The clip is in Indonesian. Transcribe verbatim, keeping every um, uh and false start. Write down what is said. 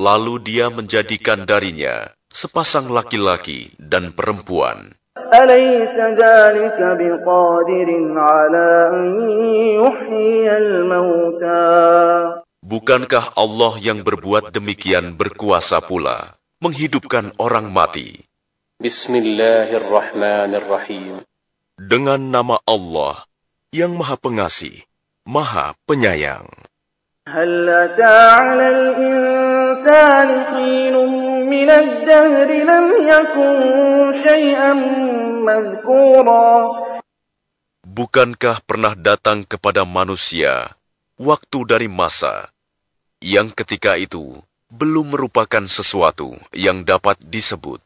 Lalu dia menjadikan darinya sepasang laki-laki dan perempuan. أليس ذلك بقادر على أن يحيي الموتى Bukankah Allah yang berbuat demikian berkuasa pula menghidupkan orang mati? Bismillahirrahmanirrahim. Dengan nama Allah yang Maha Pengasih, Maha Penyayang. هل أتى على الإنسان حين من الدهر لم يكن شيئا مذكورا Bukankah pernah datang kepada manusia waktu dari masa yang ketika itu belum merupakan sesuatu yang dapat disebut?